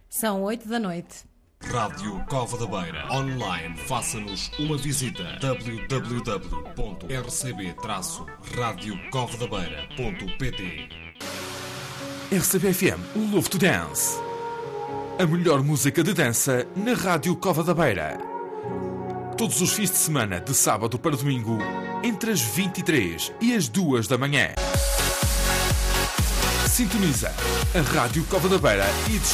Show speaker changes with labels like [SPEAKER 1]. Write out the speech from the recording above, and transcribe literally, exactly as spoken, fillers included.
[SPEAKER 1] São oito da noite.
[SPEAKER 2] Rádio Cova da Beira. Online. Faça-nos uma visita. w w w ponto r c b traço rádio cova da beira ponto p t.
[SPEAKER 3] R C B F M Love to Dance. A melhor música de dança na Rádio Cova da Beira. Todos os fins de semana, de sábado para domingo, entre as vinte e três e as duas da manhã. Sintoniza a Rádio Cova da Beira e